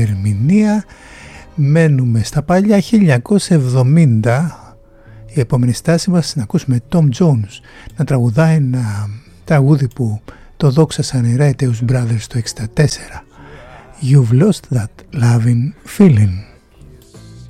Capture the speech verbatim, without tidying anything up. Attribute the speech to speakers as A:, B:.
A: ερμηνεία. Μένουμε στα παλιά. χίλια εννιακόσια εβδομήντα η επόμενη στάση μας να ακούσουμε Tom Jones να τραγουδάει ένα τραγούδι που το δόξασαν οι Righteous Brothers το εξήντα τέσσερα. You've lost that loving feeling.